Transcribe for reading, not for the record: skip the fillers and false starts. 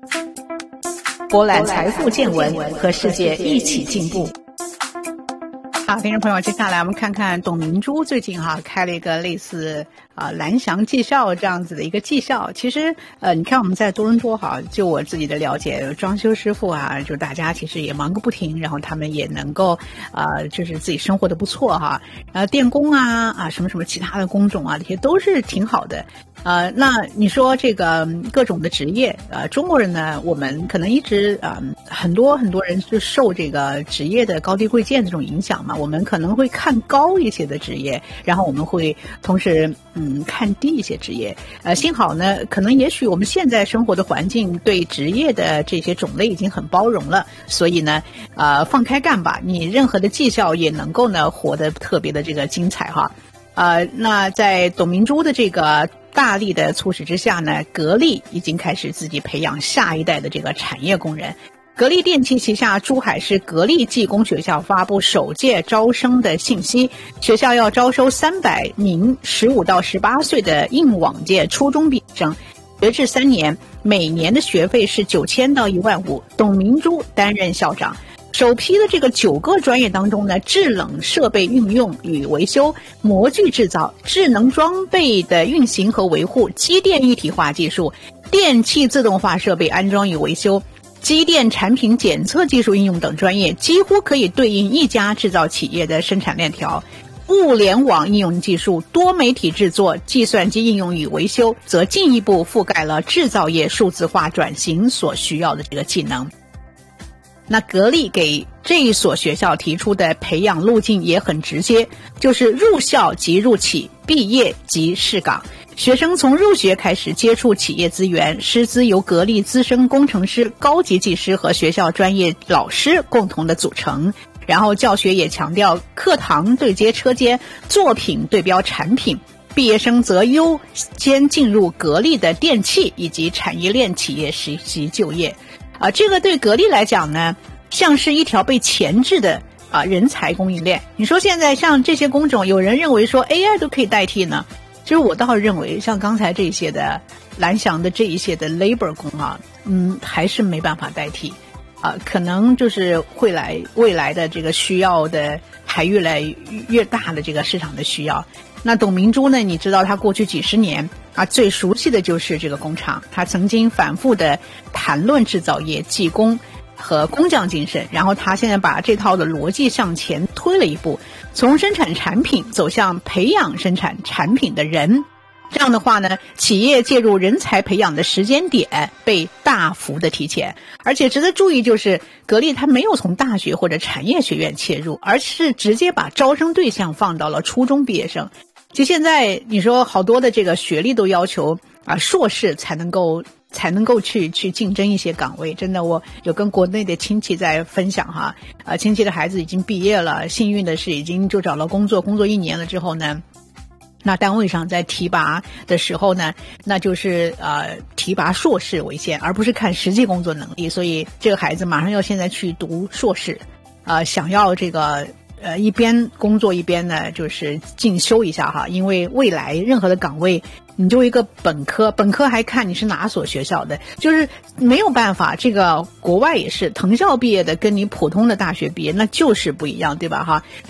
博览财富见闻，和世界一起进步。好，听众朋友，接下来我们看看董明珠最近开了一个类似蓝翔技校这样子的一个技校。其实你看我们在多伦多就我自己的了解，装修师傅就大家其实也忙个不停，然后他们也能够就是自己生活的不错电工什么什么其他的工种这些都是挺好的。那你说这个各种的职业中国人呢，我们可能一直很多人是受这个职业的高低贵贱这种影响嘛，我们可能会看高一些的职业，然后我们会同时看低一些职业。幸好呢，可能也许我们现在生活的环境对职业的这些种类已经很包容了，所以呢放开干吧，你任何的技校也能够呢活得特别的这个精彩那在董明珠的这个大力的促使之下呢，格力已经开始自己培养下一代的这个产业工人。格力电器旗下珠海市格力技工学校发布首届招生的信息，学校要招收300名15到18岁的应往届初中毕业生，学制3年，每年的学费是9000到15000，董明珠担任校长。首批的这个9个专业当中呢，制冷设备运用与维修、模具制造、智能装备的运行和维护、机电一体化技术、电气自动化设备安装与维修、机电产品检测技术应用等专业，几乎可以对应一家制造企业的生产链条。物联网应用技术、多媒体制作、计算机应用与维修，则进一步覆盖了制造业数字化转型所需要的这个技能。那格力给这一所学校提出的培养路径也很直接，就是入校即入企，毕业即试岗。学生从入学开始接触企业资源，师资由格力资深工程师、高级技师和学校专业老师共同的组成。然后教学也强调课堂对接车间，作品对标产品。毕业生则优先进入格力的电器以及产业链企业实习就业。这个对格力来讲呢，像是一条被钳制的人才供应链。你说现在像这些工种，有人认为说 AI 都可以代替呢，其实我倒认为像刚才这些的蓝翔的这一些的 labor 工还是没办法代替可能就是未来的这个需要的还越来越大的这个市场的需要。那董明珠呢，你知道她过去几十年最熟悉的就是这个工厂，她曾经反复的谈论制造业技工和工匠精神，然后她现在把这套的逻辑向前推了一步，从生产产品走向培养生产产品的人。这样的话呢，企业介入人才培养的时间点被大幅的提前。而且值得注意就是格力它没有从大学或者产业学院切入，而是直接把招生对象放到了初中毕业生。其实现在你说好多的这个学历都要求硕士才能够去竞争一些岗位。真的，我有跟国内的亲戚在分享亲戚的孩子已经毕业了，幸运的是已经就找了工作1年了之后呢，那单位上在提拔的时候呢，那就是提拔硕士为先，而不是看实际工作能力。所以这个孩子马上要现在去读硕士，想要这个一边工作一边呢就是进修一下因为未来任何的岗位，你就一个本科还看你是哪所学校的，就是没有办法。这个国外也是藤校毕业的跟你普通的大学毕业那就是不一样，对吧